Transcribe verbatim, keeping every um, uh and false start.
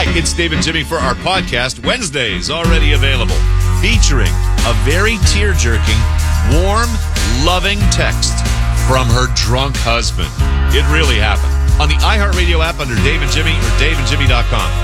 Hi, it's Dave and Jimmy for our podcast, Wednesdays, already available, featuring a very tear-jerking, warm, loving text from her drunk husband. It really happened. On the iHeartRadio app under Dave and Jimmy or dave and jimmy dot com.